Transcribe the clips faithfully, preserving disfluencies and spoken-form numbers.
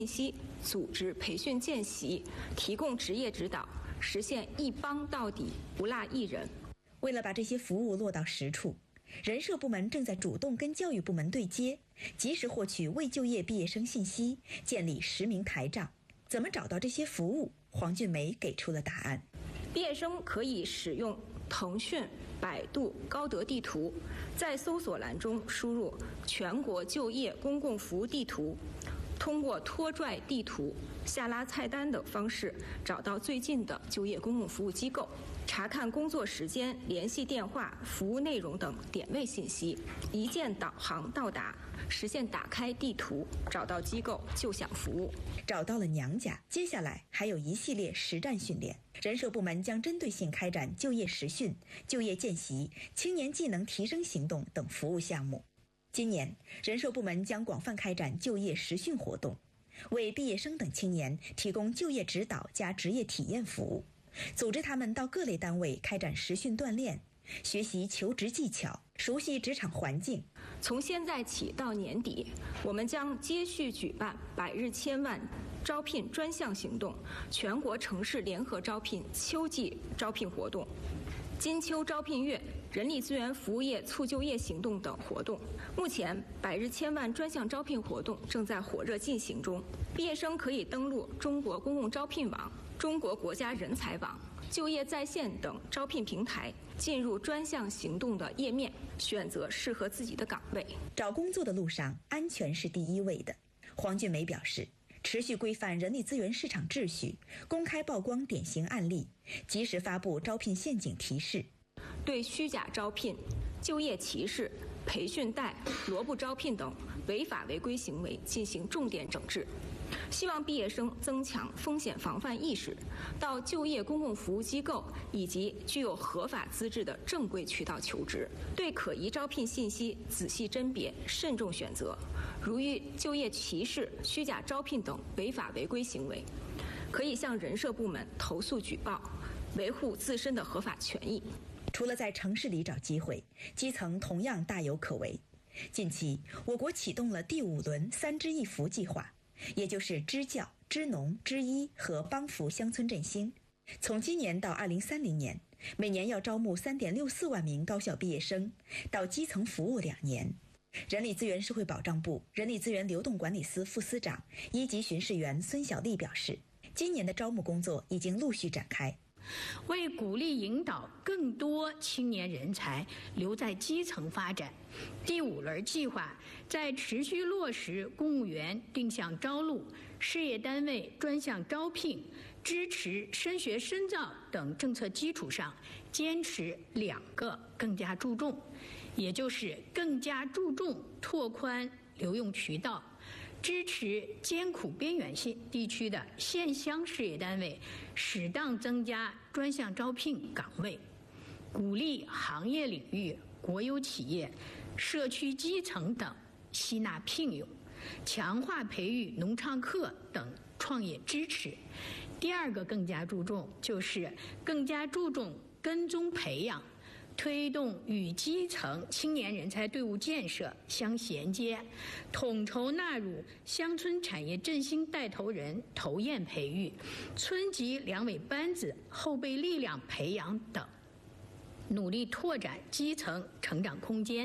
信息，组织培训见习，提供职业指导，实现一帮到底，不落一人。 为了把这些服务落到实处，人社部门正在主动跟教育部门对接，及时获取未就业毕业生信息，建立实名台账。怎么找到这些服务？黄俊梅给出了答案。 毕业生可以使用腾讯、百度、高德地图，在搜索栏中输入全国就业公共服务地图，通过拖拽地图、下拉菜单等方式找到最近的就业公共服务机构，查看工作时间、联系电话、服务内容等点位信息，一键导航到达，实现打开地图，找到机构就享服务。 找到了娘家，接下来还有一系列实战训练。人社部门将针对性开展就业实训、就业见习、青年技能提升行动等服务项目。今年，人社部门将广泛开展就业实训活动，为毕业生等青年提供就业指导加职业体验服务，组织他们到各类单位开展实训锻炼，学习求职技巧，熟悉职场环境。 从现在起到年底，我们将接续举办百日千万招聘专项行动、全国城市联合招聘秋季招聘活动、金秋招聘月、人力资源服务业促就业行动等活动。目前，百日千万专项招聘活动正在火热进行中。毕业生可以登录中国公共招聘网、中国国家人才网、就业在线等招聘平台，进入专项行动的页面，选择适合自己的岗位。 找工作的路上，安全是第一位的。黄俊梅表示，持续规范人力资源市场秩序，公开曝光典型案例，及时发布招聘陷阱提示， 对虚假招聘、就业歧视、培训贷、萝卜招聘等违法违规行为进行重点整治。希望毕业生增强风险防范意识，到就业公共服务机构以及具有合法资质的正规渠道求职，对可疑招聘信息仔细甄别，慎重选择。如遇就业歧视、虚假招聘等违法违规行为，可以向人社部门投诉举报，维护自身的合法权益。 除了在城市里找机会，基层同样大有可为。近期，我国启动了第五轮三支一扶计划，也就是支教、支农、支医和帮扶乡村振兴。从今年到二零三零年，每年要招募三点六四万名高校毕业生，到基层服务两年。人力资源社会保障部人力资源流动管理司副司长、一级巡视员孙小丽表示，今年的招募工作已经陆续展开。 为鼓励引导更多青年人才留在基层发展，第五轮计划在持续落实公务员定向招录、事业单位专项招聘、支持升学深造等政策基础上，坚持两个更加注重，也就是更加注重拓宽留用渠道，支持艰苦边远性地区的县乡事业单位适当增加专项招聘岗位，鼓励行业领域、国有企业、社区基层等吸纳聘用，强化培育农创客等创业支持。第二个更加注重就是更加注重跟踪培养，推动与基层青年人才队伍建设相衔接，统筹纳入乡村产业振兴带头人投研培育、村级两委班子后备力量培养等，努力拓展基层成长空间。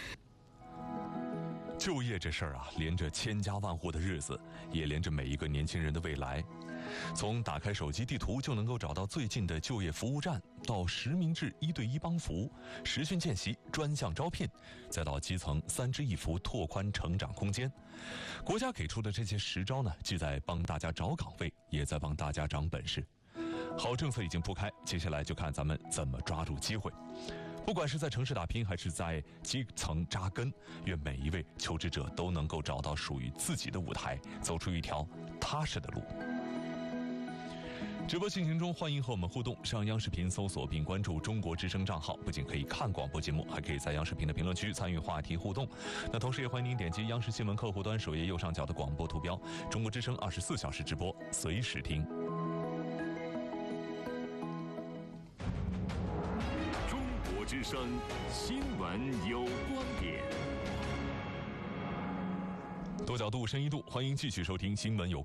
就业这事儿啊，连着千家万户的日子，也连着每一个年轻人的未来。从打开手机地图就能够找到最近的就业服务站，到实名制一对一帮扶、实训见习、专项招聘，再到基层三支一扶拓宽成长空间，国家给出的这些实招呢，既在帮大家找岗位，也在帮大家长本事。好政策已经铺开，接下来就看咱们怎么抓住机会。不管是在城市打拼，还是在基层扎根，愿每一位求职者都能够找到属于自己的舞台，走出一条踏实的路。直播进行中，欢迎和我们互动。上央视频搜索并关注中国之声账号，不仅可以看广播节目，还可以在央视频的评论区参与话题互动。那同时也欢迎您点击央视新闻客户端首页右上角的广播图标，中国之声二十四小时直播，随时听。 中国之声新闻有观点， 多角度、深一度，欢迎继续收听新闻有观点。